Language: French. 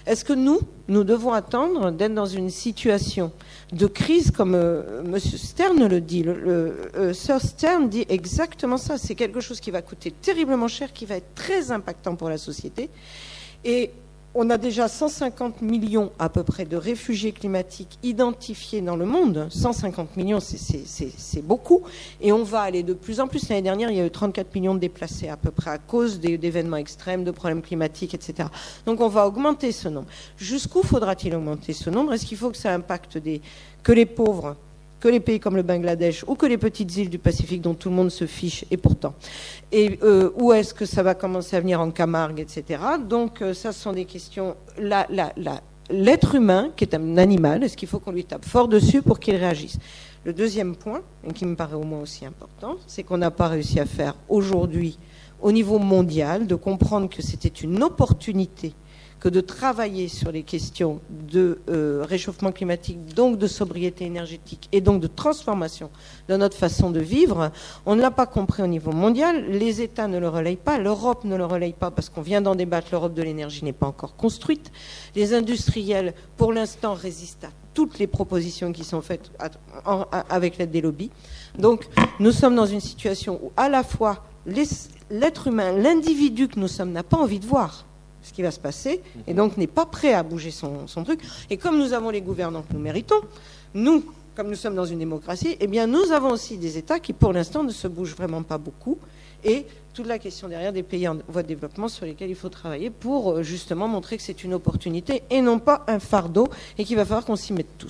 Est-ce que nous devons attendre d'être dans une situation de crise comme M. Stern le dit. Sir Stern dit exactement ça. C'est quelque chose qui va coûter terriblement cher, qui va être très impactant pour la société. Et on a déjà 150 millions à peu près de réfugiés climatiques identifiés dans le monde. 150 millions, c'est beaucoup. Et on va aller de plus en plus. L'année dernière, il y a eu 34 millions de déplacés à peu près à cause d'événements extrêmes, de problèmes climatiques, etc. Donc on va augmenter ce nombre. Jusqu'où faudra-t-il augmenter ce nombre? Est-ce qu'il faut que ça impacte que les pauvres, que les pays comme le Bangladesh ou que les petites îles du Pacifique dont tout le monde se fiche, et pourtant. Et où est-ce que ça va commencer à venir en Camargue, etc. Donc ça, ce sont des questions. L'être humain, qui est un animal, est-ce qu'il faut qu'on lui tape fort dessus pour qu'il réagisse? Le deuxième point, et qui me paraît au moins aussi important, c'est qu'on n'a pas réussi à faire aujourd'hui, au niveau mondial, de comprendre que c'était une opportunité que de travailler sur les questions de réchauffement climatique, donc de sobriété énergétique et donc de transformation de notre façon de vivre. On ne l'a pas compris au niveau mondial. Les États ne le relayent pas. L'Europe ne le relaye pas parce qu'on vient d'en débattre. L'Europe de l'énergie n'est pas encore construite. Les industriels, pour l'instant, résistent à toutes les propositions qui sont faites avec l'aide des lobbies. Donc, nous sommes dans une situation où à la fois l'être humain, l'individu que nous sommes, n'a pas envie de voir ce qui va se passer, et donc n'est pas prêt à bouger son truc. Et comme nous avons les gouvernants que nous méritons, nous, comme nous sommes dans une démocratie, eh bien nous avons aussi des États qui, pour l'instant, ne se bougent vraiment pas beaucoup, et toute la question derrière des pays en voie de développement sur lesquels il faut travailler pour justement montrer que c'est une opportunité et non pas un fardeau, et qu'il va falloir qu'on s'y mette tous.